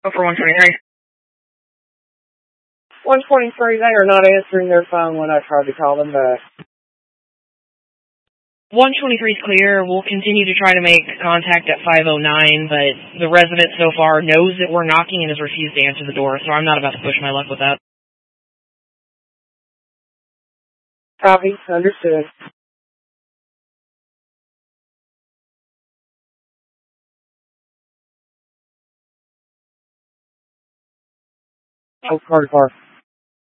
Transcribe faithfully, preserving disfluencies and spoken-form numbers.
Oh, for one twenty-three. one twenty-three, they are not answering their phone when I tried to call them back. one twenty-three is clear. We'll continue to try to make contact at five oh nine, but the resident so far knows that we're knocking and has refused to answer the door, so I'm not about to push my luck with that. Copy. Understood. Oh, car to car.